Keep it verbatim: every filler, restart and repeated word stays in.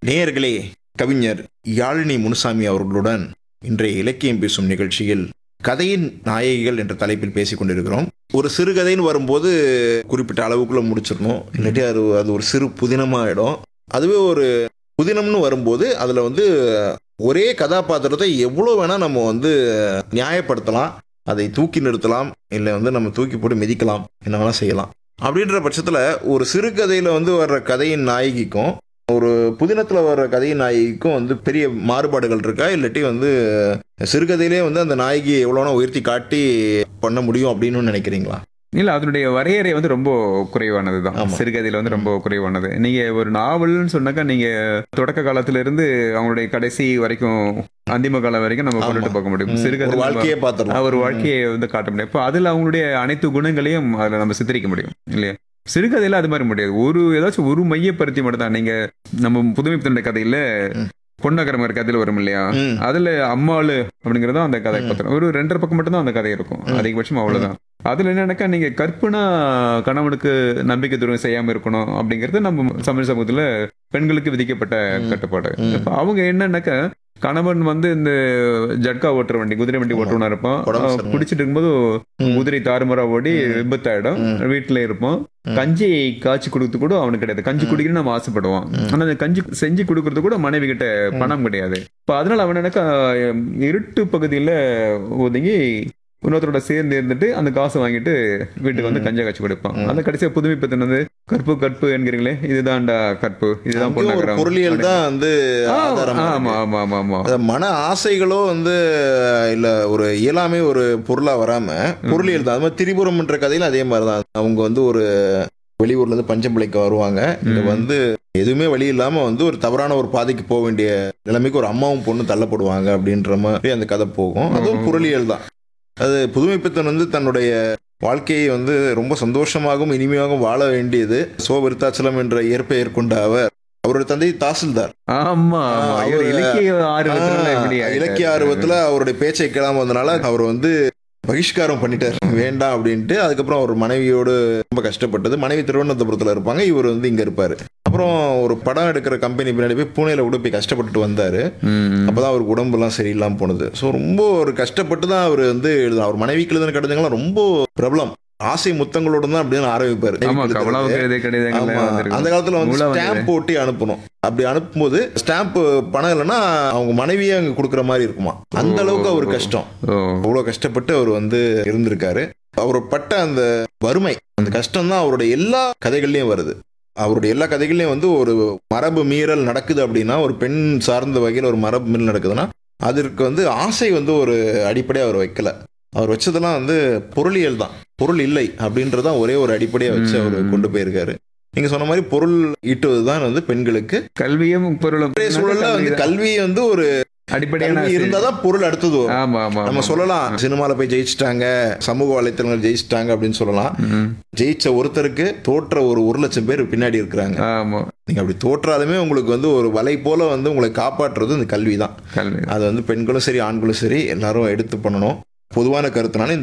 நேயர்களே, கவிஞர் யாழினி முனுசாமி அவர்களுடன் இன்றைய இலக்கியம் பேசும் நிகழ்ச்சியில் கதையின் நாயகிகள் என்ற தலைப்பில் பேசிக் கொண்டிருக்கிறோம். ஒரு சிறுகதைன்னு வரும்போது குறிப்பிட்ட அளவுக்குள்ள முடிச்சிடணும், இல்லாட்டி அது அது ஒரு சிறு புதினமாகிடும். அதுவே ஒரு புதினம்னு வரும்போது அதில் வந்து ஒரே கதாபாத்திரத்தை எவ்வளோ வேணால் நம்ம வந்து நியாயப்படுத்தலாம், அதை தூக்கி நிறுத்தலாம், இல்லை வந்து நம்ம தூக்கி போட்டு மிதிக்கலாம், என்ன வேணால் செய்யலாம். அப்படின்ற பட்சத்தில் ஒரு சிறுகதையில் வந்து வர்ற கதையின் நாயகிக்கும் ஒரு புதினத்தில் வர்ற கதையின் நாயகிக்கும் வந்து பெரிய மாறுபாடுகள் இருக்கா, இல்லாட்டி வந்து சிறுகதையிலே வந்து அந்த நாயகியை எவ்வளோனா உயர்த்தி காட்டி பண்ண முடியும் அப்படின்னு நினைக்கிறீங்களா? இல்லை, அதனுடைய வரையறை வந்து ரொம்ப குறைவானது தான். சிறுகதையில் வந்து ரொம்ப குறைவானது. நீங்கள் ஒரு நாவல்னு சொன்னாக்கா நீங்கள் தொடக்க காலத்துல இருந்து அவங்களுடைய கடைசி வரைக்கும் அந்திம காலம் வரைக்கும் நம்ம கொண்டுட்டு பார்க்க முடியும். சிறுகதை வாழ்க்கையை பார்த்துடலாம், ஒரு வாழ்க்கையை வந்து காட்ட முடியும். இப்போ அதில் அவங்களுடைய அனைத்து குணங்களையும் அதில் நம்ம சித்தரிக்க முடியும் இல்லையா? சிறுகதையில அது மாதிரி முடியாது. ஒரு ஏதாச்சும் ஒரு மையப்படுத்தி மட்டும் தான். நீங்க நம்ம புதுமைப்பித்தனுடைய கதையில பொன்னகரமர் கதையில வரும் இல்லையா, அதுல அம்மாளு அப்படிங்கறதும் அந்த கதை பத்திரம் ஒரு ரெண்டரை பக்கம் மட்டும் தான் அந்த கதை இருக்கும், அதிகபட்சம் அவ்வளவுதான். அதுல என்னன்னாக்கா நீங்க கற்பனா கணவனுக்கு நம்பிக்கை துரோகம் செய்யாம இருக்கணும் அப்படிங்கிறது நம்ம தமிழ் சமூகத்துல பெண்களுக்கு விதிக்கப்பட்ட கட்டுப்பாடு. இப்ப அவங்க என்னன்னாக்கா கணவன் வந்து இந்த ஜட்கா ஓட்டுற வண்டி குதிரை வண்டி ஓட்டுறவனா இருப்பான், குடிச்சிட்டு இருக்கும்போது குதிரை தாறுமாறா ஓடி விபத்தாயிடும், வீட்டுல இருப்போம். கஞ்சி காய்ச்சி கொடுத்து கூட அவனுக்கு கிடையாது. கஞ்சி குடிக்கணும்னு நம்ம ஆசைப்படுவான், ஆனா அந்த கஞ்சி செஞ்சு கொடுக்கறது கூட மனைவி கிட்ட பணம் கிடையாது. இப்ப அதனால அவன் என்னக்கா இருட்டு பகுதியில ஒதுங்கி இன்னொருத்தரோட சேர்ந்து இருந்துட்டு அந்த காசை வாங்கிட்டு வீட்டுக்கு வந்து கஞ்சா காய்ச்சி கொடுப்பான். அந்த கடைசியா புதுமைப்பித்தன் வந்து கற்பு கற்பு என்கிறீங்களே, இதுதான்டா கற்பு, இதுதான் பொண்ணாகிறோம் பொருளியல் தான் வந்து ஆமா ஆமா ஆமா ஆமா மன ஆசைகளோ வந்து இல்ல ஒரு இயலாமே ஒரு பொருளா வராம பொருளியல் தான். அது மாதிரி திரிபுரம் என்ற கதையில அதே மாதிரிதான். அவங்க வந்து ஒரு வெளியூர்ல இருந்து பஞ்சம்பிள்ளைக்கு வருவாங்க, இங்க வந்து எதுவுமே வழி இல்லாம வந்து ஒரு தவறான ஒரு பாதைக்கு போக வேண்டிய நிலைமைக்கு ஒரு அம்மாவும் பொண்ணு தள்ளப்படுவாங்க அப்படின்ற மாதிரி அந்த கதை போகும். அதுவும் பொருளியல் தான். அது புதுமைப்பித்தன் வந்து தன்னுடைய வாழ்க்கையை வந்து ரொம்ப சந்தோஷமாகவும் இனிமையாகவும் வாழ வேண்டியது சோ விருத்தாச்சலம் என்ற இயற்பெயர் கொண்ட அவர், அவருடைய தந்தை தாசில்தார். இலக்கிய ஆர்வத்துல அவருடைய பேச்சை கேளாம வந்தனால அவர் வந்து பகிஷ்காரம் பண்ணிட்டார், வேண்டாம் அப்படின்ட்டு. அதுக்கப்புறம் அவர் மனைவியோடு ரொம்ப கஷ்டப்பட்டது. மனைவி திருவனந்தபுரத்துல இருப்பாங்க, இவர் வந்து இங்க இருப்பாரு. அப்புறம் ஒரு படம் எடுக்கிற கம்பெனி பின்னாடி போய் பூனேல கூட போய் கஷ்டப்பட்டுட்டு வந்தாரு. அப்பதான் அவருக்கு உடம்பு எல்லாம் சரியில்லாம போனது. ஸோ ரொம்ப ஒரு கஷ்டப்பட்டு தான் அவர் வந்து எழுதும். அவர் மனைவிக்கு எழுதின கடிதங்கள்லாம் ரொம்ப பிரபலம். ஆசை முத்தங்களோட தான் அப்படின்னு ஆரம்பிப்பாரு. அந்த காலத்துல வந்து ஸ்டாம்ப் போட்டு அனுப்பணும். அப்படி அனுப்பும்போது ஸ்டாம்ப் பணம் இல்லைன்னா அவங்க மனைவியே அங்க கொடுக்குற மாதிரி இருக்குமா. அந்த அளவுக்கு அவர் கஷ்டம், அவ்வளவு கஷ்டப்பட்டு அவர் வந்து இருந்திருக்காரு. அவர் பட்ட அந்த வறுமை, அந்த கஷ்டம் தான் அவருடைய எல்லா கதைகள்லயும் வருது. அவருடைய எல்லா கதைகள்லயும் வந்து ஒரு மரபு மீறல் நடக்குது அப்படின்னா, ஒரு பெண் சார்ந்த வகையில் ஒரு மரபு மீறல் நடக்குதுன்னா அதற்கு வந்து ஆசை வந்து ஒரு அடிப்படையாக அவர் வைக்கல. அவர் வச்சதெல்லாம் வந்து பொருளியல் தான், பொருள் இல்லை அப்படின்றதான் ஒரே ஒரு அடிப்படையாக வச்சு அவர் கொண்டு போயிருக்காரு. நீங்க சொன்ன மாதிரி பொருள் ஈட்டுவதுதான் வந்து பெண்களுக்கு கல்வியும் பொருளும். சூழல்ல வந்து கல்வி வந்து ஒரு அடிப்படையான இருந்தாதான் பொருள் அடுத்தது. நம்ம சொல்லலாம் சினிமால போய் ஜெயிச்சிட்டாங்க, சமூக வலைத்தளங்கள் ஜெயிச்சிட்டாங்க அப்படின்னு சொல்லலாம். ஜெயிச்ச ஒருத்தருக்கு தோற்ற ஒரு ஒரு லட்சம் பேர் பின்னாடி இருக்கிறாங்க. நீங்க அப்படி தோற்றாலுமே உங்களுக்கு வந்து ஒரு வலை போல வந்து உங்களை காப்பாற்றுறது இந்த கல்வி தான். அது வந்து பெண்களும் சரி ஆண்களும் சரி எல்லாரும் எடுத்து பண்ணணும். பொதுவான கருத்துனால